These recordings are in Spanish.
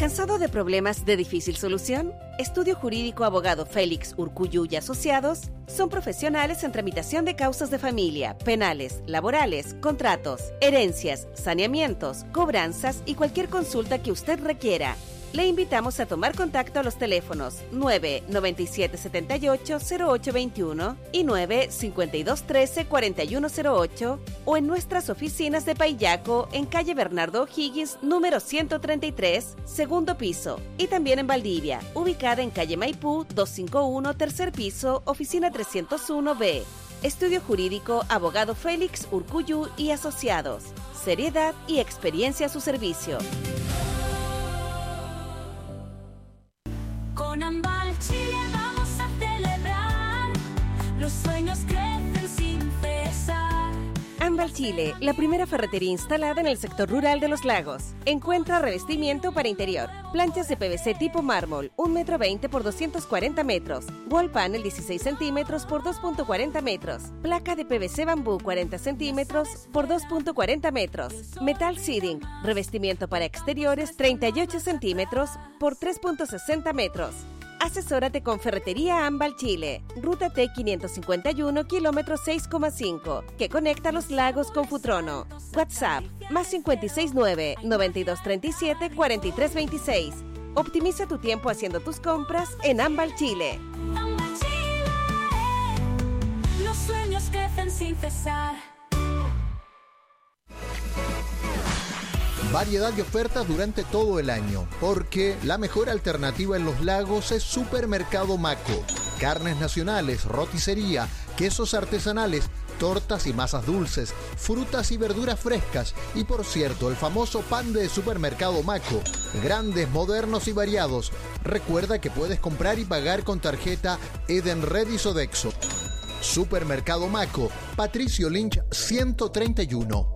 ¿Cansado de problemas de difícil solución? Estudio Jurídico Abogado Félix Urcuyu y Asociados son profesionales en tramitación de causas de familia, penales, laborales, contratos, herencias, saneamientos, cobranzas y cualquier consulta que usted requiera. Le invitamos a tomar contacto a los teléfonos 99778-0821 y 95213-4108 o en nuestras oficinas de Paillaco en calle Bernardo O'Higgins, número 133, segundo piso, y también en Valdivia, ubicada en calle Maipú 251, tercer piso, oficina 301B. Estudio Jurídico Abogado Félix Urcuyu y Asociados. Seriedad y experiencia a su servicio. Con Ambal Chile vamos a celebrar, los sueños crecen sin cesar. Ambal Chile, la primera ferretería instalada en el sector rural de Los Lagos. Encuentra revestimiento para interior, planchas de PVC tipo mármol, 1,20 m por 240 metros, wall panel 16 centímetros por 2,40 metros, placa de PVC bambú 40 centímetros por 2,40 metros, metal siding, revestimiento para exteriores 38 centímetros por 3,60 metros. Asesórate con Ferretería Ambal Chile, Ruta T551, kilómetro 6,5, que conecta Los Lagos con Futrono. WhatsApp, más 569-9237-4326. Optimiza tu tiempo haciendo tus compras en Ambal Chile. Ambal Chile, los sueños crecen sin cesar. Variedad de ofertas durante todo el año, porque la mejor alternativa en Los Lagos es Supermercado Maco. Carnes nacionales, roticería, quesos artesanales, tortas y masas dulces, frutas y verduras frescas y, por cierto, el famoso pan de Supermercado Maco. Grandes, modernos y variados. Recuerda que puedes comprar y pagar con tarjeta Edenred y Sodexo. Supermercado Maco, Patricio Lynch 131.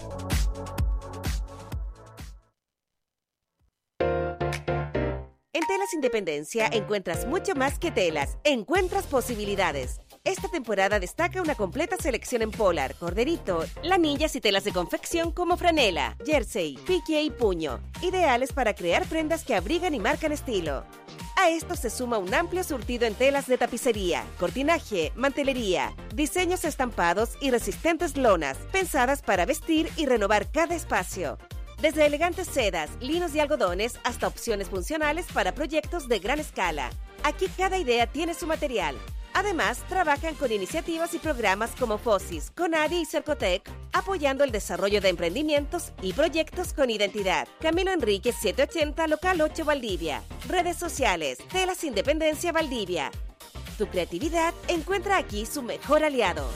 En Telas Independencia encuentras mucho más que telas, encuentras posibilidades. Esta temporada destaca una completa selección en polar, corderito, lanillas y telas de confección como franela, jersey, pique y puño, ideales para crear prendas que abrigan y marcan estilo. A esto se suma un amplio surtido en telas de tapicería, cortinaje, mantelería, diseños estampados y resistentes lonas, pensadas para vestir y renovar cada espacio. Desde elegantes sedas, linos y algodones hasta opciones funcionales para proyectos de gran escala. Aquí cada idea tiene su material. Además, trabajan con iniciativas y programas como FOSIS, CONADI y Cercotec, apoyando el desarrollo de emprendimientos y proyectos con identidad. Camilo Enríquez 780, local 8 Valdivia. Redes sociales, Telas Independencia Valdivia. Tu creatividad encuentra aquí su mejor aliado.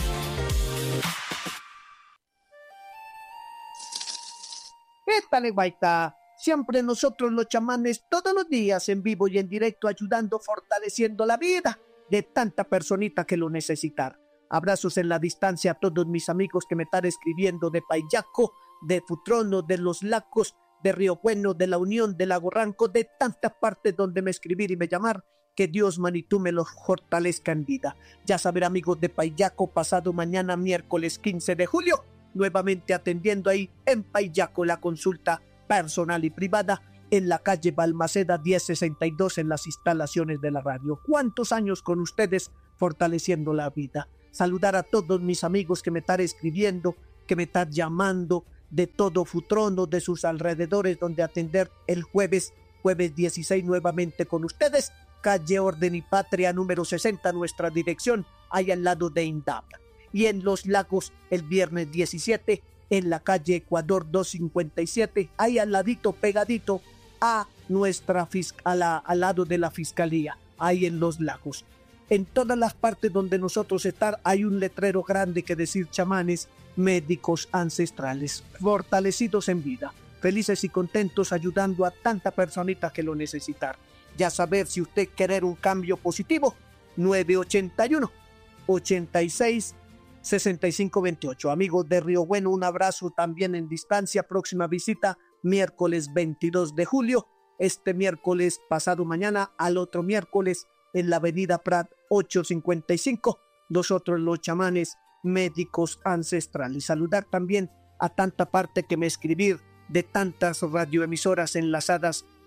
Étale, Guaita. Siempre nosotros los chamanes, todos los días en vivo y en directo, ayudando, fortaleciendo la vida de tanta personita que lo necesitar. Abrazos en la distancia a todos mis amigos que me están escribiendo de Paillaco, de Futrono, de Los Lagos, de Río Bueno, de La Unión, de Lago Ranco, de tantas partes donde me escribir y me llamar. Que Dios, manitú, me los fortalezca en vida. Ya saber, amigos de Paillaco, pasado mañana, miércoles 15 de julio, nuevamente atendiendo ahí en Paillaco la consulta personal y privada en la calle Balmaceda 1062 en las instalaciones de la radio. ¿Cuántos años con ustedes fortaleciendo la vida? Saludar a todos mis amigos que me están escribiendo, que me están llamando de todo Futrono, de sus alrededores, donde atender el jueves 16 nuevamente con ustedes. Calle Orden y Patria número 60, nuestra dirección, ahí al lado de INDAP. Y en Los Lagos el viernes 17 en la calle Ecuador 257, ahí al ladito, pegadito a nuestra al lado de la fiscalía, ahí en Los Lagos. En todas las partes donde nosotros estamos hay un letrero grande que decir chamanes médicos ancestrales, fortalecidos en vida, felices y contentos ayudando a tanta personita que lo necesitan. Ya saber si usted quiere un cambio positivo, 981 86 6528. Amigos de Río Bueno, un abrazo también en distancia. Próxima visita, miércoles 22 de julio. Este miércoles pasado mañana, al otro miércoles, en la avenida Prat 855. Nosotros los chamanes médicos ancestrales. Saludar también a tanta parte que me escribir de tantas radioemisoras enlazadas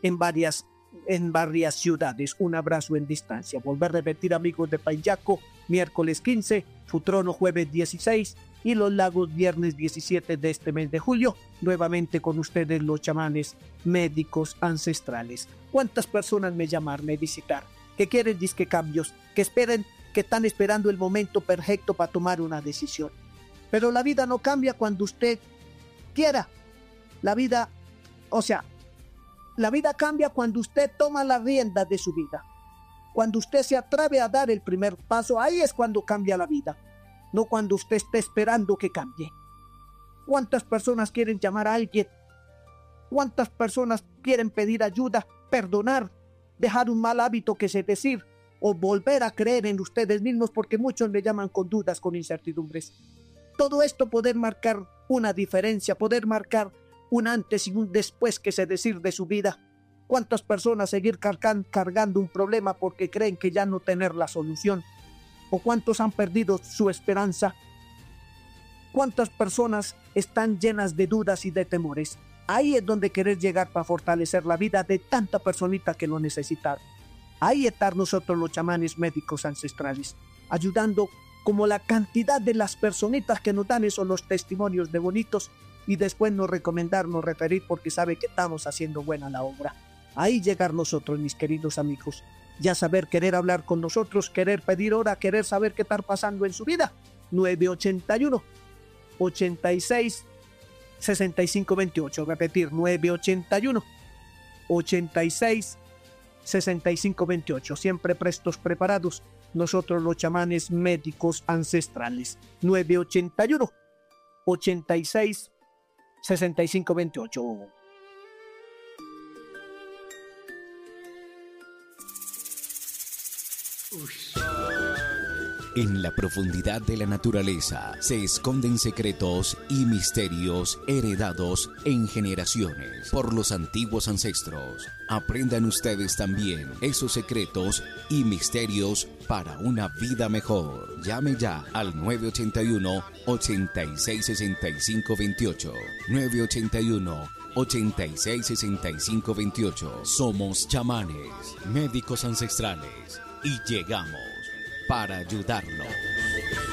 en varias ciudades. Un abrazo en distancia. Volver a repetir, amigos de Payaco, miércoles 15, Futrono jueves 16 y Los Lagos viernes 17 de este mes de julio. Nuevamente con ustedes los chamanes médicos ancestrales. ¿Cuántas personas me llamarme, visitar? Que quieren disque cambios, que están esperando el momento perfecto para tomar una decisión. Pero la vida no cambia cuando usted quiera. La vida cambia cuando usted toma la rienda de su vida. Cuando usted se atreve a dar el primer paso, ahí es cuando cambia la vida. No cuando usted esté esperando que cambie. ¿Cuántas personas quieren llamar a alguien? ¿Cuántas personas quieren pedir ayuda, perdonar, dejar un mal hábito que es decir, o volver a creer en ustedes mismos, porque muchos me llaman con dudas, con incertidumbres? Todo esto poder marcar una diferencia, poder marcar un antes y un después, que se decir, de su vida. ¿Cuántas personas seguir cargando un problema porque creen que ya no tener la solución? ¿O cuántos han perdido su esperanza? ¿Cuántas personas están llenas de dudas y de temores? Ahí es donde querer llegar para fortalecer la vida de tanta personita que lo necesita. Ahí estar nosotros los chamanes médicos ancestrales, ayudando como la cantidad de las personitas que nos dan esos los testimonios de bonitos y después nos referir porque sabe que estamos haciendo buena la obra. Ahí llegar nosotros, mis queridos amigos. Ya saber, querer hablar con nosotros, querer pedir hora, querer saber qué está pasando en su vida. 981 86 65 28. Repetir, 981 86 65 28. Siempre prestos, preparados. Nosotros los chamanes médicos ancestrales. 981 86 65 28. En la profundidad de la naturaleza se esconden secretos y misterios heredados en generaciones por los antiguos ancestros. Aprendan ustedes también esos secretos y misterios para una vida mejor. Llame ya al 981-866528. 981-866528. Somos chamanes, médicos ancestrales, y llegamos para ayudarlo.